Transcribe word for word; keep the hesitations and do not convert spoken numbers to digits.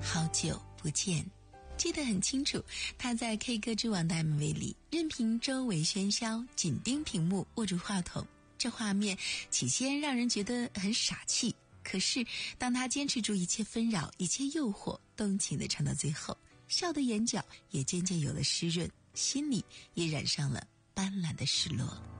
好久不见。记得很清楚，他在 K 歌之王的 M V 里，任凭周围喧嚣，紧盯屏幕，握住话筒，这画面起先让人觉得很傻气，可是当他坚持住一切纷扰，一切诱惑，动情地唱到最后，笑的眼角也渐渐有了湿润，心里也染上了斑斓的失落。